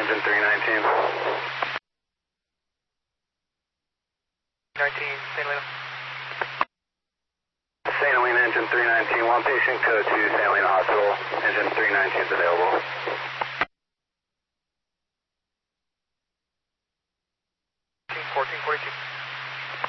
engine 319. 19, St. Helena. St. Helena, engine 319, one patient, code to St. Helena Hospital, engine 319 is available. 1442.